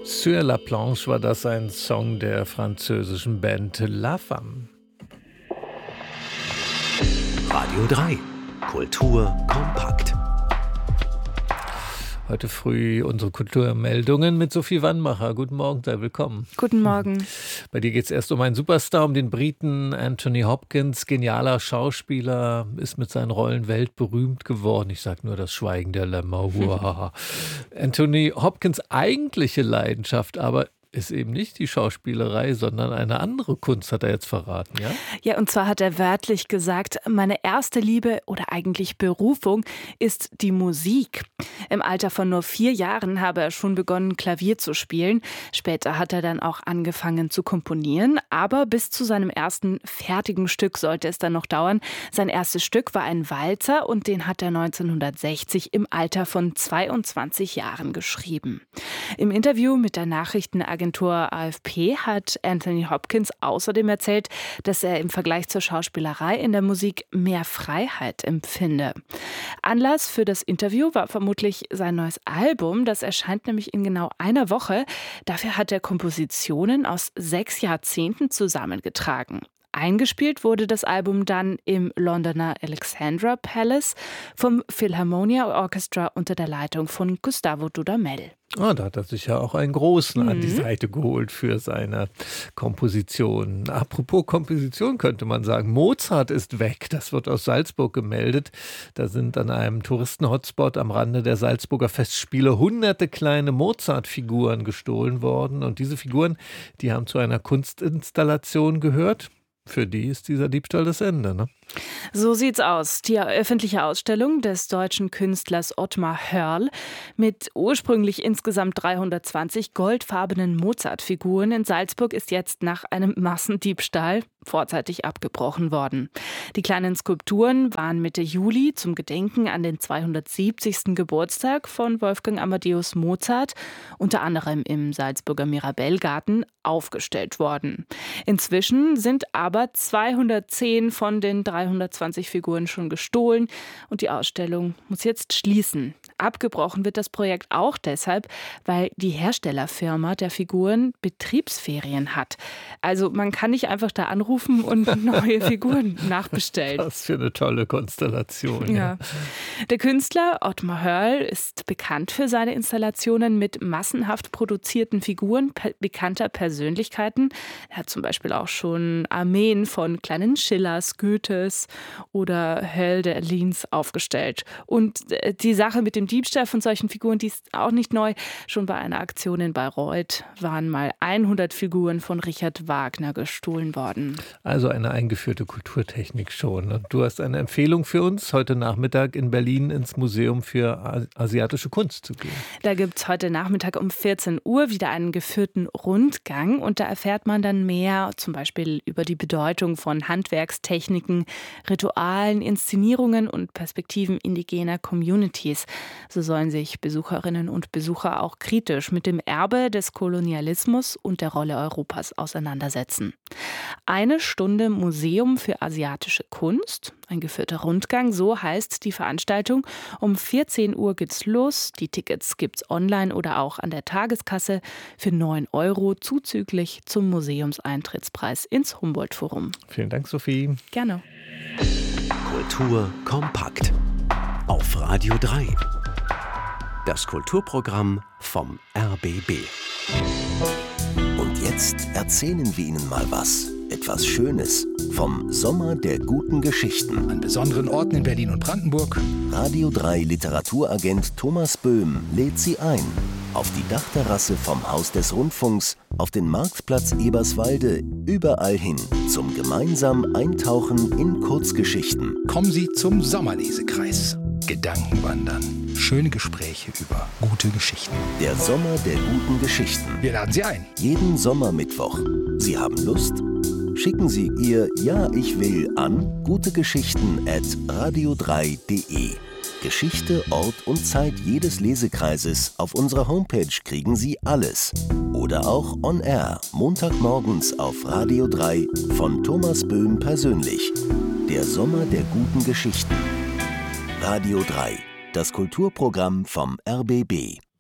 Sur la planche war das ein Song der französischen Band La Femme. Radio 3. Kultur kompakt. Heute früh unsere Kulturmeldungen mit Sophie Wannmacher. Guten Morgen, sei willkommen. Guten Morgen. Bei dir geht es erst um einen Superstar, um den Briten Anthony Hopkins. Genialer Schauspieler, ist mit seinen Rollen weltberühmt geworden. Ich sage nur das Schweigen der Lämmer. Anthony Hopkins' eigentliche Leidenschaft aber ist eben nicht die Schauspielerei, sondern eine andere Kunst, hat er jetzt verraten, ja? Ja, und zwar hat er wörtlich gesagt, meine erste Liebe oder eigentlich Berufung ist die Musik. Im Alter von nur 4 Jahren habe er schon begonnen, Klavier zu spielen. Später hat er dann auch angefangen zu komponieren, aber bis zu seinem ersten fertigen Stück sollte es dann noch dauern. Sein erstes Stück war ein Walzer und den hat er 1960 im Alter von 22 Jahren geschrieben. Im Interview mit der Nachrichtenagentur AFP hat Anthony Hopkins außerdem erzählt, dass er im Vergleich zur Schauspielerei in der Musik mehr Freiheit empfinde. Anlass für das Interview war vermutlich sein neues Album. Das erscheint nämlich in genau einer Woche. Dafür hat er Kompositionen aus 6 Jahrzehnten zusammengetragen. Eingespielt wurde das Album dann im Londoner Alexandra Palace vom Philharmonia Orchestra unter der Leitung von Gustavo Dudamel. Da hat er sich ja auch einen Großen an die Seite geholt für seine Komposition. Apropos Komposition könnte man sagen, Mozart ist weg. Das wird aus Salzburg gemeldet. Da sind an einem Touristen-Hotspot am Rande der Salzburger Festspiele hunderte kleine Mozart-Figuren gestohlen worden. Und diese Figuren, die haben zu einer Kunstinstallation gehört. Für die ist dieser Diebstahl das Ende, ne? So sieht's aus. Die öffentliche Ausstellung des deutschen Künstlers Ottmar Hörl mit ursprünglich insgesamt 320 goldfarbenen Mozart-Figuren in Salzburg ist jetzt nach einem Massendiebstahl vorzeitig abgebrochen worden. Die kleinen Skulpturen waren Mitte Juli zum Gedenken an den 270. Geburtstag von Wolfgang Amadeus Mozart unter anderem im Salzburger Mirabellgarten aufgestellt worden. Inzwischen sind aber 210 von den 320 Figuren schon gestohlen und die Ausstellung muss jetzt schließen. Abgebrochen wird das Projekt auch deshalb, weil die Herstellerfirma der Figuren Betriebsferien hat. Also man kann nicht einfach da anrufen und neue Figuren nachbestellen. Was für eine tolle Konstellation. Ja. Der Künstler Ottmar Hörl ist bekannt für seine Installationen mit massenhaft produzierten Figuren bekannter Persönlichkeiten. Er hat zum Beispiel auch schon Armeen von kleinen Schillers, Goethes oder Hölderlins aufgestellt. Und die Sache mit dem Diebstahl von solchen Figuren, die ist auch nicht neu. Schon bei einer Aktion in Bayreuth waren mal 100 Figuren von Richard Wagner gestohlen worden. Also eine eingeführte Kulturtechnik schon. Und du hast eine Empfehlung für uns, heute Nachmittag in Berlin ins Museum für asiatische Kunst zu gehen. Da gibt es heute Nachmittag um 14 Uhr wieder einen geführten Rundgang. Und da erfährt man dann mehr, zum Beispiel über die Bedeutung von Handwerkstechniken, Ritualen, Inszenierungen und Perspektiven indigener Communities. So sollen sich Besucherinnen und Besucher auch kritisch mit dem Erbe des Kolonialismus und der Rolle Europas auseinandersetzen. 1 Stunde Museum für asiatische Kunst, ein geführter Rundgang, so heißt die Veranstaltung. Um 14 Uhr geht's los. Die Tickets gibt's online oder auch an der Tageskasse für 9 € zuzüglich zum Museumseintrittspreis ins Humboldt-Forum. Vielen Dank, Sophie. Gerne. Kultur kompakt. Auf Radio 3. Das Kulturprogramm vom RBB. Und jetzt erzählen wir Ihnen mal was. Etwas Schönes vom Sommer der guten Geschichten. An besonderen Orten in Berlin und Brandenburg. Radio 3 Literaturagent Thomas Böhm lädt Sie ein. Auf die Dachterrasse vom Haus des Rundfunks, auf den Marktplatz Eberswalde, überall hin zum gemeinsamen Eintauchen in Kurzgeschichten. Kommen Sie zum Sommerlesekreis. Gedankenwandern. Schöne Gespräche über gute Geschichten. Der Sommer der guten Geschichten. Wir laden Sie ein. Jeden Sommermittwoch. Sie haben Lust? Schicken Sie Ihr Ja, ich will an gutegeschichten@radio3.de. Geschichte, Ort und Zeit jedes Lesekreises auf unserer Homepage kriegen Sie alles. Oder auch on air, Montagmorgens auf Radio 3 von Thomas Böhm persönlich. Der Sommer der guten Geschichten. Radio 3, das Kulturprogramm vom RBB.